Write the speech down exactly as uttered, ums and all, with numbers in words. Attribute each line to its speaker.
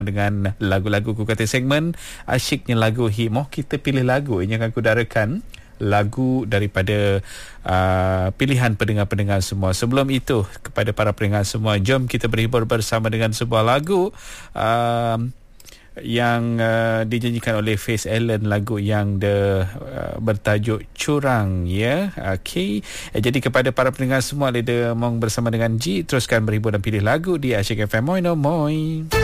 Speaker 1: dengan lagu-lagu ku kata segmen asyiknya lagu hit. Mau kita pilih lagu yang akan kudarakan lagu daripada uh, pilihan pendengar-pendengar semua. Sebelum itu, kepada para pendengar semua, jom kita berhibur bersama dengan sebuah lagu uh, yang uh, dinyanyikan oleh Faith Allen, lagu yang de, uh, bertajuk Curang, ya. Okey. Eh, jadi kepada para pendengar semua, Leda Mong bersama dengan G, teruskan berhibur dan pilih lagu di Asyik F M. Moi no moi.